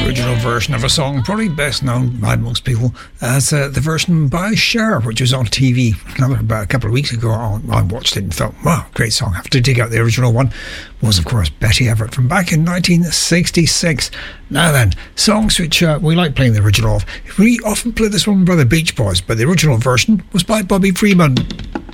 Original version of a song, probably best known by most people as the version by Cher, which was on TV about a couple of weeks ago. I watched it and thought, wow, great song. I have to dig out the original one. Was, of course, Betty Everett from back in 1966. Now then, songs which we like playing the original of. We often play this one by the Beach Boys, but the original version was by Bobby Freeman.